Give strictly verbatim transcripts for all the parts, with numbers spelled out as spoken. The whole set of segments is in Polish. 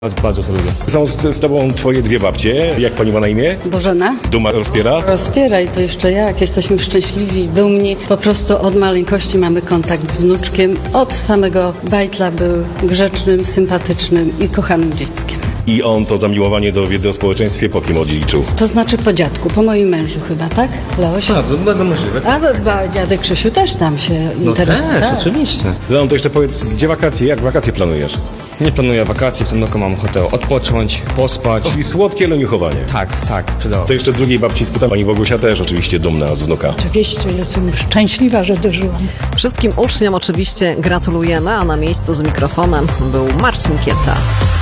Bardzo to lubię. Są z, z tobą twoje dwie babcie. Jak pani ma na imię? Bożena. Duma rozpiera? Rozpieraj, to jeszcze jak. Jesteśmy szczęśliwi, dumni. Po prostu od maleńkości mamy kontakt z wnuczkiem. Od samego bajtla był grzecznym, sympatycznym i kochanym dzieckiem. I on to zamiłowanie do wiedzy o społeczeństwie po kim odziedziczył? To znaczy po dziadku, po moim mężu chyba, tak? Leoś? Bardzo, bardzo możliwe. A ba, dziadek Krzysiu też tam się No interesuje. też, tak. oczywiście. No to jeszcze powiedz, gdzie wakacje? Jak wakacje planujesz? Nie planuję wakacji, w tym roku mam ochotę odpocząć, pospać. Czyli słodkie leniuchowanie. Tak, tak, przydało. To jeszcze drugiej babci spytam. Pani Bogusia też oczywiście dumna z wnuka. Oczywiście jestem szczęśliwa, że dożyłam. Wszystkim uczniom oczywiście gratulujemy, a na miejscu z mikrofonem był Marcin Kieca.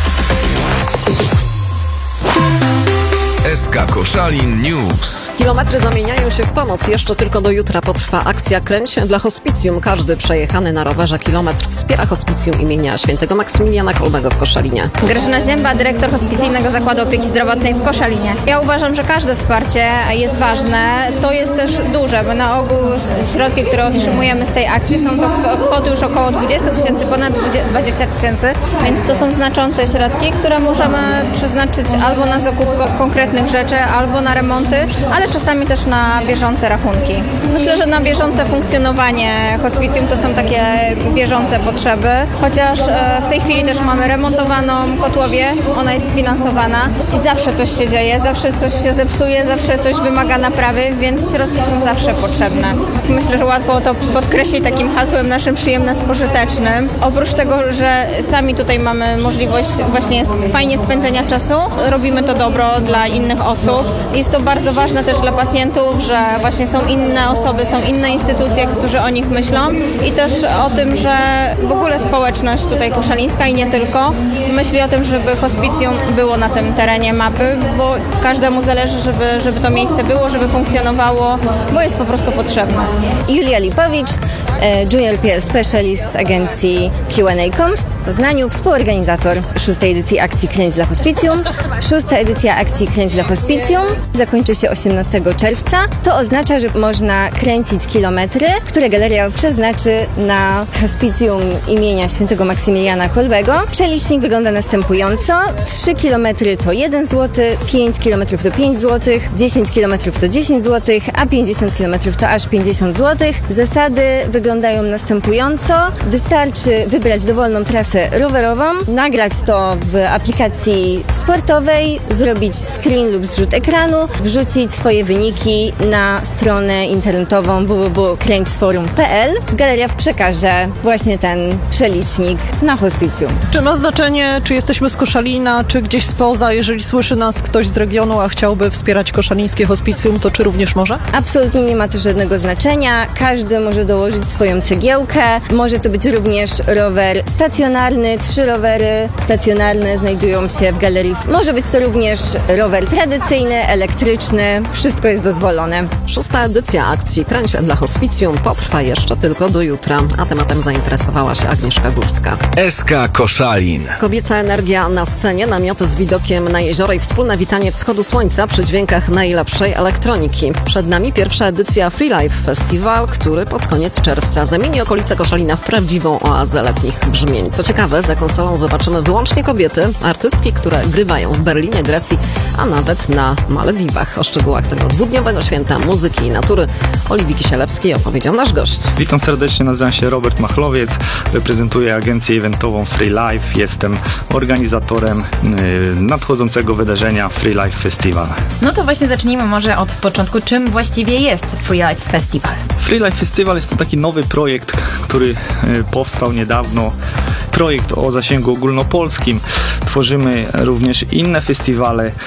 S K Koszalin News. Kilometry zamieniają się w pomoc. Jeszcze tylko do jutra potrwa akcja Kręć dla Hospicjum. Każdy przejechany na rowerze kilometr wspiera Hospicjum imienia świętego Maksymiliana Kolbego w Koszalinie. Grażyna Zięba, dyrektor Hospicyjnego Zakładu Opieki Zdrowotnej w Koszalinie. Ja uważam, że każde wsparcie jest ważne. To jest też duże, bo na ogół środki, które otrzymujemy z tej akcji są to kwoty już około dwadzieścia tysięcy, ponad dwadzieścia tysięcy, więc to są znaczące środki, które możemy przeznaczyć albo na zakup konkretnych rzeczy, albo na remonty, ale czasami też na bieżące rachunki. Myślę, że na bieżące funkcjonowanie hospicjum to są takie bieżące potrzeby, chociaż w tej chwili też mamy remontowaną kotłowię, ona jest sfinansowana i zawsze coś się dzieje, zawsze coś się zepsuje, zawsze coś wymaga naprawy, więc środki są zawsze potrzebne. Myślę, że łatwo to podkreślić takim hasłem naszym przyjemne z pożytecznym. Oprócz tego, że sami tutaj mamy możliwość właśnie fajnie spędzenia czasu, robimy to dobro dla innych osób. Jest to bardzo ważne też dla pacjentów, że właśnie są inne osoby, są inne instytucje, które o nich myślą i też o tym, że w ogóle społeczność tutaj koszalińska i nie tylko myśli o tym, żeby hospicjum było na tym terenie mapy, bo każdemu zależy, żeby, żeby to miejsce było, żeby funkcjonowało, bo jest po prostu potrzebne. Julia Lipowicz, Junior P R Specialist z agencji Q and A Coms w Poznaniu, współorganizator szóstej edycji akcji Kręć dla Hospicjum. Szósta edycja akcji Kręć dla Hospicjum zakończy się osiemnastego czerwca. To oznacza, że można kręcić kilometry, które galeria przeznaczy na hospicjum imienia świętego Maksymiliana Kolbego. Przelicznik wygląda następująco. trzy kilometry to jeden złoty, pięć kilometrów to pięć złotych, dziesięć kilometrów to dziesięć złotych, a pięćdziesiąt kilometrów to aż pięćdziesiąt złotych. Zasady wyglądają następująco. Wystarczy wybrać dowolną trasę rowerową, nagrać to w aplikacji sportowej, zrobić screen lub zrzut ekranu, wrzucić swoje wyniki na stronę internetową w w w kropka kręćsforum kropka p l. Galeria przekaże właśnie ten przelicznik na hospicjum. Czy ma znaczenie, czy jesteśmy z Koszalina, czy gdzieś spoza? Jeżeli słyszy nas ktoś z regionu, a chciałby wspierać koszalińskie hospicjum, to czy również może? Absolutnie nie ma to żadnego znaczenia. Każdy może dołożyć swoją cegiełkę. Może to być również rower stacjonarny. Trzy rowery stacjonarne znajdują się w galerii. Może być to również rower tradycyjny, elektryczny. Wszystko jest dozwolone. Szósta edycja akcji Kręć dla Hospicjum potrwa jeszcze tylko do jutra, a tematem zainteresowała się Agnieszka Górska. S K Koszalin. Kobieca energia na scenie, namioty z widokiem na jezioro i wspólne witanie wschodu słońca przy dźwiękach najlepszej elektroniki. Przed nami pierwsza edycja Free Life Festival, który pod koniec czerwca zamieni okolice Koszalina w prawdziwą oazę letnich brzmień. Co ciekawe, za konsolą zobaczymy wyłącznie kobiety, artystki, które grywają w Berlinie, Grecji, a nawet na Malediwach. O szczegółach tego dwudniowego święta muzyki i natury Oliwii Kisielewskiej opowiedział nasz gość. Witam serdecznie, nazywam się Robert Machlowiec, reprezentuję agencję eventową Free Life, jestem organizatorem y, nadchodzącego wydarzenia Free Life Festival. No to właśnie zacznijmy może od początku. Czym właściwie jest Free Life Festival? Free Life Festival jest to taki nowy projekt, który y, powstał niedawno. Projekt o zasięgu ogólnopolskim. Tworzymy również inne festiwale y,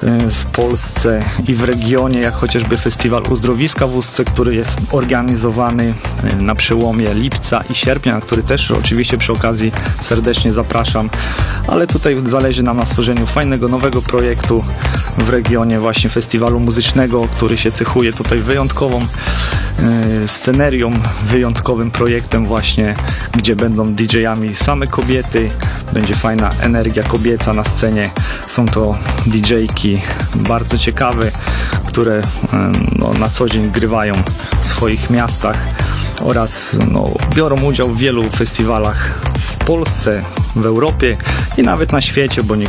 w Polsce i w regionie, jak chociażby festiwal Uzdrowiska w Ustce, który jest organizowany y, na przełomie lipca i sierpnia, który też oczywiście przy okazji serdecznie zapraszam. Ale tutaj zależy nam na stworzeniu fajnego, nowego projektu w regionie właśnie festiwalu muzycznego, który się cechuje tutaj wyjątkową y, scenerią, wyjątkowym projektem właśnie, gdzie będą didżejami same kobiety, będzie fajna energia kobieca na scenie. Są to didżejki bardzo ciekawe, które y, no, na co dzień grywają w swoich miastach oraz no, biorą udział w wielu festiwalach w Polsce, w Europie i nawet na świecie, bo nie